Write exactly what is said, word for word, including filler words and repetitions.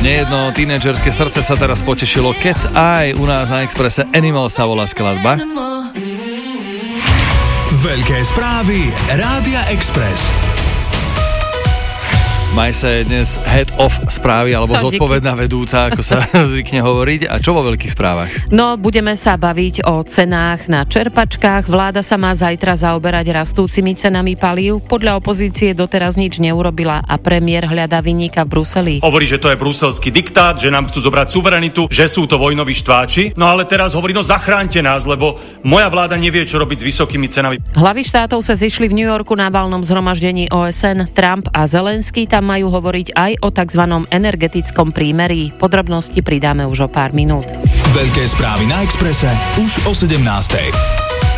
Nejedno tínedžerské srdce sa teraz potešilo, keď aj u nás na Expresse Animal sa volá skladba. Veľké správy Rádia Express. Maj sa je dnes head of správy, alebo no, zodpovedná vedúca, ako sa zvykne hovoriť. A čo vo veľkých správach? No, budeme sa baviť o cenách na čerpačkách. Vláda sa má zajtra zaoberať rastúcimi cenami palív. Podľa opozície doteraz nič neurobila a premiér hľadá vinníka v Bruseli. Hovorí, že to je bruselský diktát, že nám chcú zobrať suverenitu, že sú to vojnoví štváči. No ale teraz hovorí, no zachránte nás, lebo moja vláda nevie, čo robiť s vysokými cenami. Hlavy štátov sa zišli v New Yorku na valnom zhromaždení ó es en. Trump a Zelenský tam majú hovoriť aj o tzv. Energetickom prímerí. Podrobnosti pridáme už o pár minút. Veľké správy na Expresse už o sedemnástej.